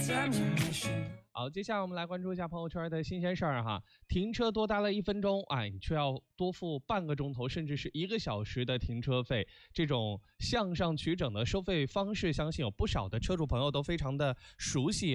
好，接下来我们来关注一下朋友圈的新鲜事儿哈。停车多待了1分钟，你却要多付半个钟头，甚至是1个小时的停车费。这种向上取整的收费方式，相信有不少的车主朋友都非常的熟悉